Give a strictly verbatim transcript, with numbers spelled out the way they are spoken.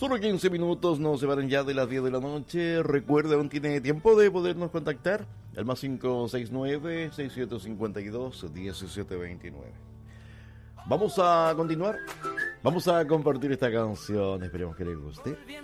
Solo quince minutos nos separan ya de las diez de la noche. Recuerda, aún tiene tiempo de podernos contactar al más cinco seis nueve, seis siete cinco dos, uno siete dos nueve. Vamos a continuar. Vamos a compartir esta canción. Esperemos que les guste.